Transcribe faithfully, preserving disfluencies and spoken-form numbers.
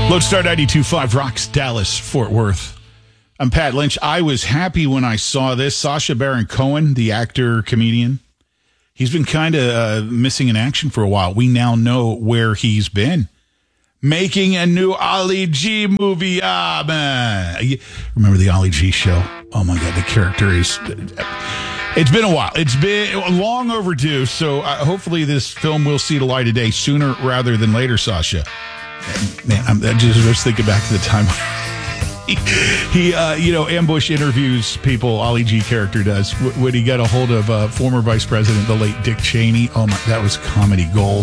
Lodestar ninety-two point five rocks Dallas, Fort Worth. I'm Pat Lynch. I was happy when I saw this. Sacha Baron Cohen, the actor, comedian, he's been kind of uh, missing in action for a while. We now know where he's been. Making a new Ali G movie. Ah, man. Remember the Ali G show? Oh, my God. The character is... It's been a while. It's been long overdue. So uh, hopefully this film will see the light of day sooner rather than later, Sasha. Man, I'm I just, just thinking back to the time he, he uh, you know, ambush interviews people. Ali G character does when he got a hold of uh, former Vice President, the late Dick Cheney. Oh my, that was comedy gold.